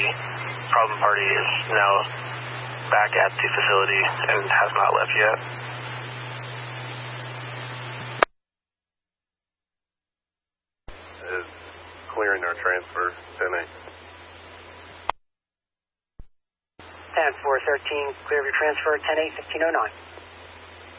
problem party is now back at the facility and has not left yet. Is clearing our transfer, 10-8. 10-4-13, clear of your transfer, 10-8, 1509.